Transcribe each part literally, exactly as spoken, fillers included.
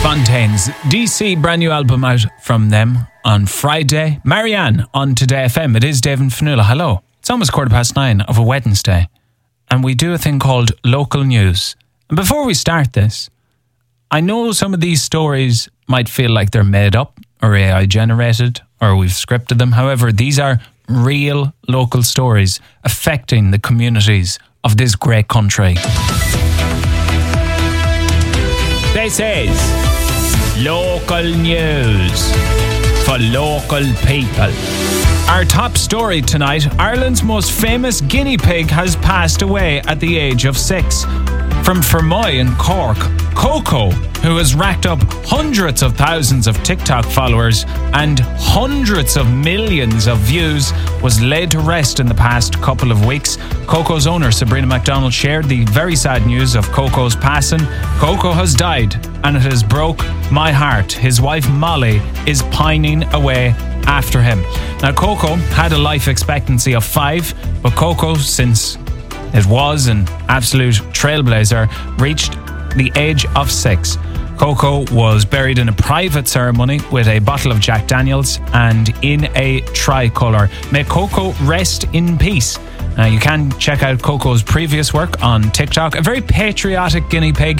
Fontaines, D C, brand new album out from them on Friday. Marianne on Today F M. It is Dave and Fionnuala. Hello. It's almost quarter past nine of a Wednesday, and we do a thing called local news. And before we start this, I know some of these stories might feel like they're made up or A I generated or we've scripted them. However, these are real local stories affecting the communities of this great country. This is local news for local people. Our top story tonight: Ireland's most famous guinea pig has passed away at the age of six. From Fermoy in Cork, Coco, who has racked up hundreds of thousands of TikTok followers and hundreds of millions of views, was laid to rest in the past couple of weeks. Coco's owner, Sabrina MacDonald, shared the very sad news of Coco's passing. Coco has died, and it has broke my heart. His wife, Molly, is pining away after him. Now, Coco had a life expectancy of five, but Coco, since it was an absolute trailblazer, reached the age of six. Coco was buried in a private ceremony with a bottle of Jack Daniels and in a tricolour. May Coco rest in peace. Now, you can check out Coco's previous work on TikTok. A very patriotic guinea pig.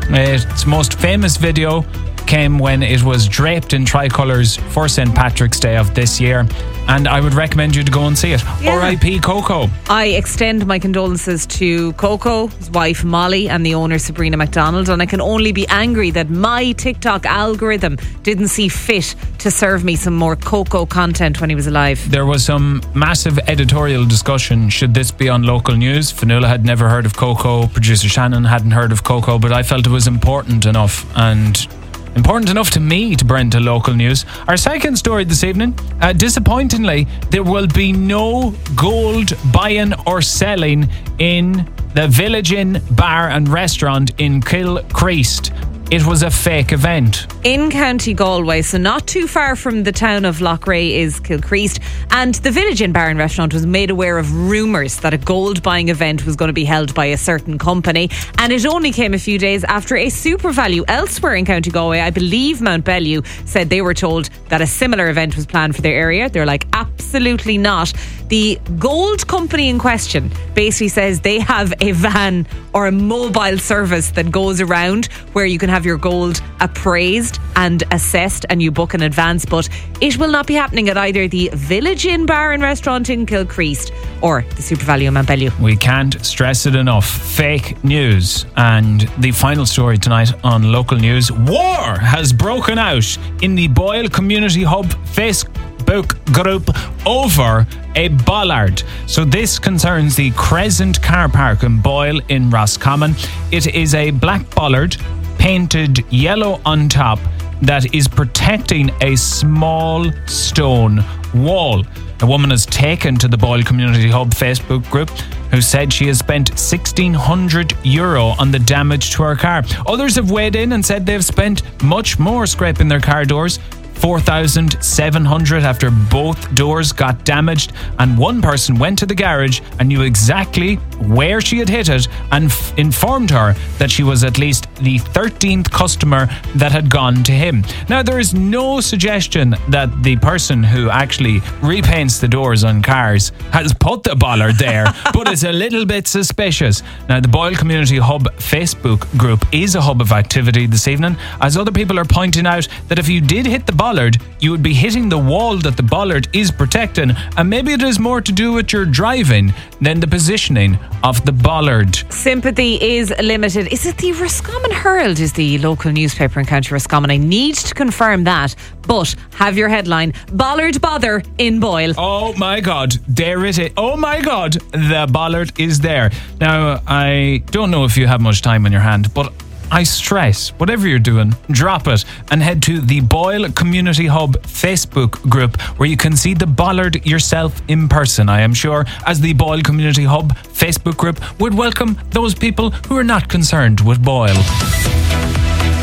Its most famous video came when it was draped in tricolours for Saint Patrick's Day of this year, and I would recommend you to go and see it. Yeah. R I P Coco. I extend my condolences to Coco, his wife Molly, and the owner Sabrina MacDonald, and I can only be angry that my TikTok algorithm didn't see fit to serve me some more Coco content when he was alive. There was some massive editorial discussion. Should this be on local news? Fionnuala had never heard of Coco. Producer Shannon hadn't heard of Coco, but I felt it was important enough, and important enough to me to bring to local news. Our second story this evening, uh, disappointingly, there will be no gold buying or selling in the Village Inn Bar and Restaurant in Kilcreast. It was a fake event. In County Galway, so not too far from the town of Loughrea, is Kilcreast, and the Village Inn Bar and Restaurant was made aware of rumours that a gold buying event was going to be held by a certain company, and it only came a few days after a super value elsewhere in County Galway, I believe Mount Bellew, said they were told that a similar event was planned for their area. They're like, absolutely not. The gold company in question basically says they have a van or a mobile service that goes around where you can have your gold appraised and assessed, and you book in advance, but it will not be happening at either the Village Inn Bar and Restaurant in Kilcreast or the Super Value in Mount Bellew. We can't stress it enough. Fake news. And the final story tonight on local news: war has broken out in the Boyle Community Hub Facebook group over a bollard. So this concerns the Crescent car park in Boyle in Roscommon. It is a black bollard painted yellow on top that is protecting a small stone wall. A woman has taken to the Boyle Community Hub Facebook group who said she has spent sixteen hundred euro on the damage to her car. Others have weighed in and said they've spent much more scraping their car doors, four thousand seven hundred after both doors got damaged, and one person went to the garage and knew exactly where she had hit it and f- informed her that she was at least the thirteenth customer that had gone to him. Now, there is no suggestion that the person who actually repaints the doors on cars has put the bollard there, but it's a little bit suspicious. Now, the Boyle Community Hub Facebook group is a hub of activity this evening, as other people are pointing out that if you did hit the bollard, you would be hitting the wall that the bollard is protecting, and maybe it is more to do with your driving than the positioning of the bollard. Sympathy is limited. Is it the Roscommon Herald is the local newspaper in County Roscommon? I need to confirm that, but have your headline: bollard bother in Boyle. Oh my God, there it is. Oh my God, the bollard is there. Now, I don't know if you have much time on your hand, but I stress, whatever you're doing, drop it and head to the Boyle Community Hub Facebook group where you can see the bollard yourself in person. I am sure, as the Boyle Community Hub Facebook group would welcome those people who are not concerned with Boyle.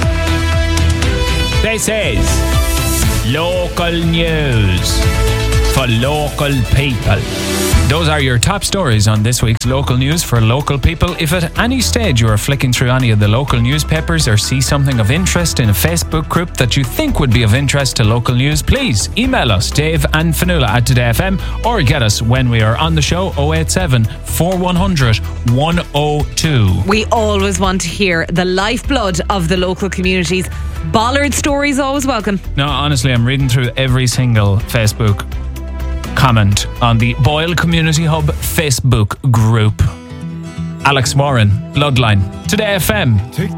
This is local news for local people. Those are your top stories on this week's local news for local people. If at any stage you are flicking through any of the local newspapers or see something of interest in a Facebook group that you think would be of interest to local news, please email us, Dave and Fanula at Today F M, or get us when we are on the show, oh eight seven, four one hundred, one oh two. We always want to hear the lifeblood of the local communities. Bollard stories always welcome. No, honestly, I'm reading through every single Facebook comment on the Boyle Community Hub Facebook group. Alex Warren, Bloodline, Today F M.